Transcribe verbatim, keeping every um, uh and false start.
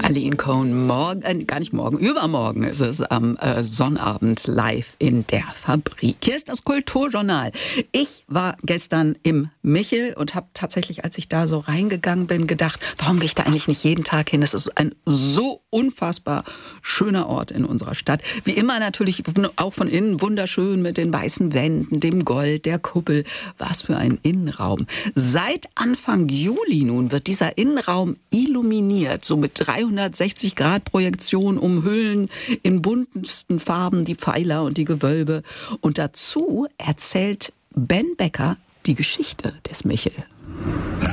Aline Cohn, morgen, äh, gar nicht morgen, übermorgen ist es am äh, Sonnabend live in der Fabrik. Hier ist das Kulturjournal. Ich war gestern im Michel und habe tatsächlich, als ich da so reingegangen bin, gedacht, warum gehe ich da eigentlich nicht jeden Tag hin? Das ist ein so unfassbar schöner Ort in unserer Stadt. Wie immer natürlich auch von innen wunderschön mit den weißen Wänden, dem Gold, der Kuppel. Was für ein Innenraum. Seit Anfang Juli nun wird dieser Innenraum illuminiert, so mit dreihundertsechzig Grad Projektion, umhüllen in buntesten Farben die Pfeiler und die Gewölbe. Und dazu erzählt Ben Becker die Geschichte des Michel.